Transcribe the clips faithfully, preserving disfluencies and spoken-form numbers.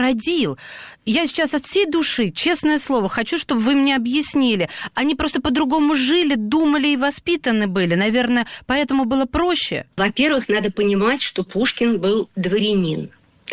породил? Я сейчас от всей души, честное слово, хочу, чтобы вы мне объяснили. Они просто по-другому жили, думали и воспитаны были. Наверное, поэтому было проще. Во-первых, надо понимать, что Пушкин был дворянин.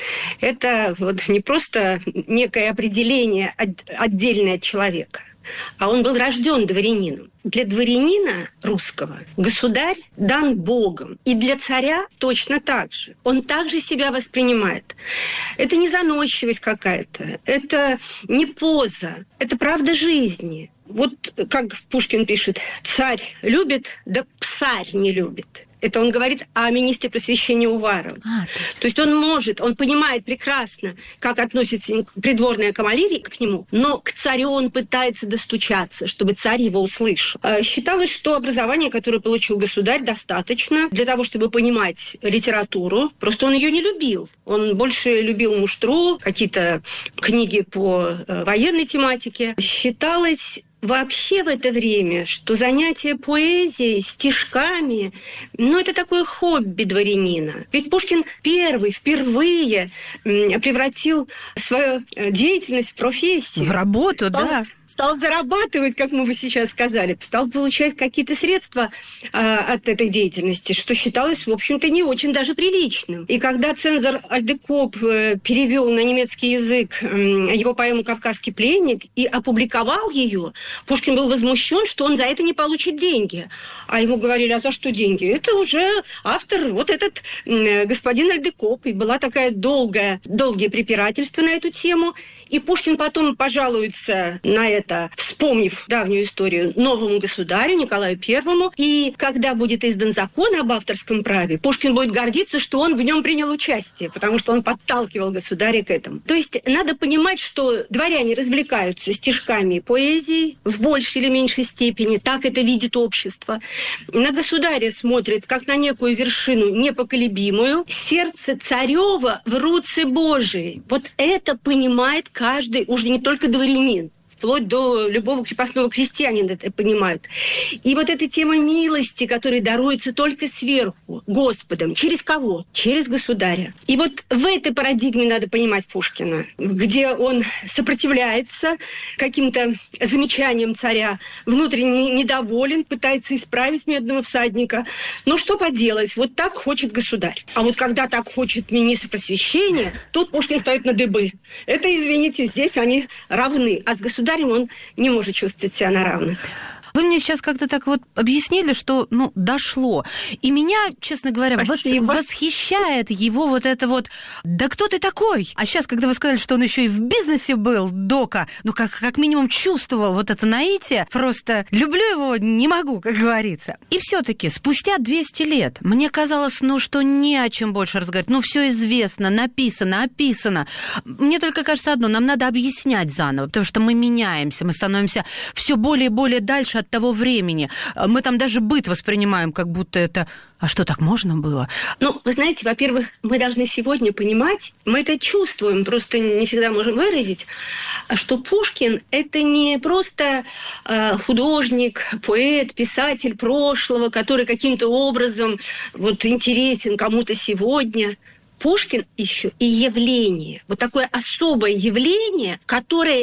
Это вот не просто некое определение отдельное от человека, а он был рожден дворянином. Для дворянина русского государь дан Богом. И для царя точно так же. Он также себя воспринимает. Это не заносчивость какая-то, это не поза, это правда жизни. Вот как Пушкин пишет, царь любит, да псарь не любит. Это он говорит о министре просвещения Уварове. А, то, то есть он может, он понимает прекрасно, как относится придворная кавалерия к нему, но к царю он пытается достучаться, чтобы царь его услышал. Считалось, что образование, которое получил государь, достаточно для того, чтобы понимать литературу. Просто он ее не любил. Он больше любил муштру, какие-то книги по военной тематике. Считалось вообще в это время, что занятие поэзией, стишками, ну, это такое хобби дворянина. Ведь Пушкин первый, впервые превратил свою деятельность в профессию. В работу, стал, да. Стал зарабатывать, как мы бы сейчас сказали, стал получать какие-то средства а, от этой деятельности, что считалось, в общем-то, не очень даже приличным. И когда цензор Альдекоп перевел на немецкий язык его поэму «Кавказский пленник» и опубликовал ее, Пушкин был возмущен, что он за это не получит деньги. А ему говорили, а за что деньги? Это уже автор, вот этот господин Альдекоп. И была такая долгая, долгие препирательства на эту тему. И Пушкин потом пожалуется на это, вспомнив давнюю историю, новому государю Николаю Первому. И когда будет издан закон об авторском праве, Пушкин будет гордиться, что он в нем принял участие, потому что он подталкивал государя к этому. То есть надо понимать, что дворяне развлекаются стишками и поэзией в большей или меньшей степени. Так это видит общество. На государя смотрит как на некую вершину непоколебимую. Сердце царева в руце Божией. Вот это понимает каждый, уже не только дворянин, вплоть до любого крепостного крестьянина это понимают. И вот эта тема милости, которая даруется только сверху, Господом. Через кого? Через государя. И вот в этой парадигме надо понимать Пушкина, где он сопротивляется каким-то замечаниям царя, внутренне недоволен, пытается исправить медного всадника. Но что поделать, вот так хочет государь. А вот когда так хочет министр просвещения, тут Пушкин ставит на дыбы. Это, извините, здесь они равны. А с государем он не может чувствовать себя на равных. Вы мне сейчас как-то так вот объяснили, что, ну, дошло. И меня, честно говоря, вос- восхищает его вот это вот «да кто ты такой?». А сейчас, когда вы сказали, что он еще и в бизнесе был, дока, ну, как, как минимум чувствовал вот это наитие, просто люблю его, не могу, как говорится. И все-таки спустя двести лет мне казалось, ну, что не о чем больше разговаривать. Ну, все известно, написано, описано. Мне только кажется одно, нам надо объяснять заново, потому что мы меняемся, мы становимся все более и более дальше от того времени. Мы там даже быт воспринимаем, как будто это... А что, так можно было? Ну, вы знаете, во-первых, мы должны сегодня понимать, мы это чувствуем, просто не всегда можем выразить, что Пушкин – это не просто э, художник, поэт, писатель прошлого, который каким-то образом вот, интересен кому-то сегодня. Пушкин еще и явление. Вот такое особое явление, которое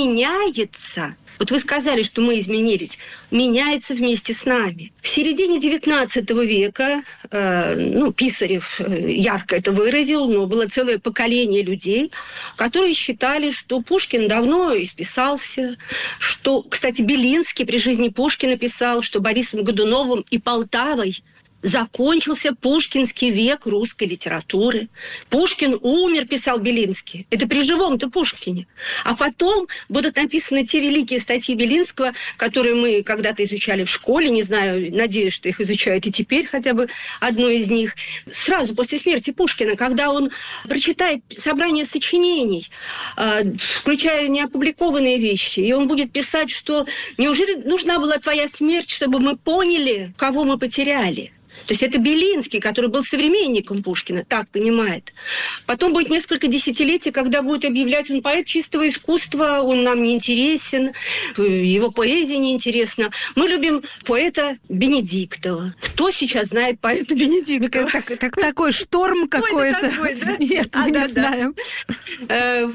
меняется. Вот вы сказали, что мы изменились. Меняется вместе с нами. В середине девятнадцатого века, э, ну, Писарев ярко это выразил, но было целое поколение людей, которые считали, что Пушкин давно исписался, что, кстати, Белинский при жизни Пушкина писал, что Борисом Годуновым и Полтавой закончился пушкинский век русской литературы. Пушкин умер, писал Белинский. Это при живом-то Пушкине. А потом будут написаны те великие статьи Белинского, которые мы когда-то изучали в школе. Не знаю, надеюсь, что их изучают и теперь хотя бы одну из них. Сразу после смерти Пушкина, когда он прочитает собрание сочинений, включая неопубликованные вещи, и он будет писать, что неужели нужна была твоя смерть, чтобы мы поняли, кого мы потеряли? То есть это Белинский, который был современником Пушкина, так понимает. Потом будет несколько десятилетий, когда будет объявлять, он поэт чистого искусства, он нам не интересен, его поэзия не интересна. Мы любим поэта Бенедиктова. Кто сейчас знает поэта Бенедиктова? Так, так, такой шторм какой-то. Такой, да? Нет, мы а, не да, знаем. Да.